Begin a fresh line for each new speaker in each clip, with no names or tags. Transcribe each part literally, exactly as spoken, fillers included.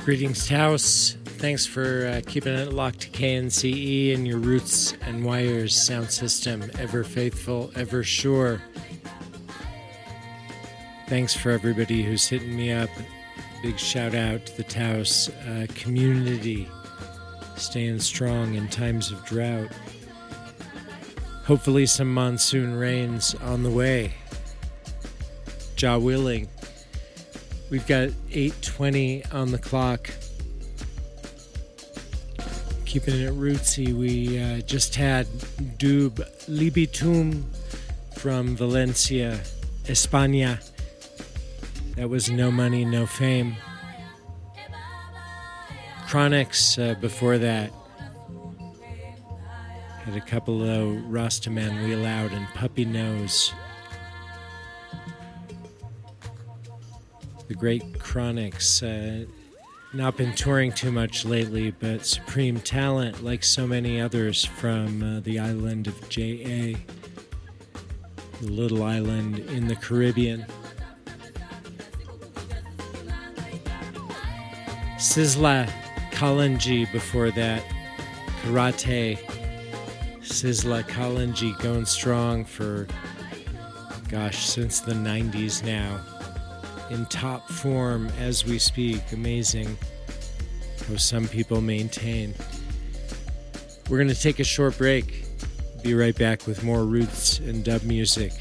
Greetings, Taos. Thanks for uh, keeping it locked to K N C E and your Roots and Wires sound system. Ever faithful, ever sure. Thanks for everybody who's hitting me up. Big shout out to the Taos uh, community, staying strong in times of drought. Hopefully some monsoon rains on the way. Jah willing. We've got eight twenty on the clock. Keeping it rootsy, we uh, just had Dub Libitum from Valencia, España. That was No Money, No Fame. Chronics uh, before that. Had a couple of Rastaman Wheel Out and Puppy Nose. The great Chronics. Uh, not been touring too much lately, but supreme talent like so many others from uh, the island of J A, the little island in the Caribbean. Sizzla Kalonji before that. Karate. Sizzla Kalonji going strong for, gosh, since the nineties now. In top form as we speak. Amazing how some people maintain. We're going to take a short break. Be right back with more roots and dub music.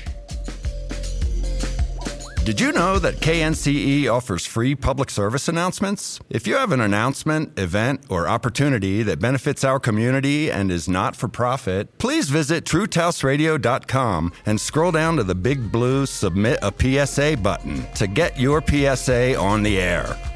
Did you know that K N C E offers free public service announcements? If you have an announcement, event, or opportunity that benefits our community and is not for profit, please visit true taos radio dot com and scroll down to the big blue Submit a P S A button to get your P S A on the air.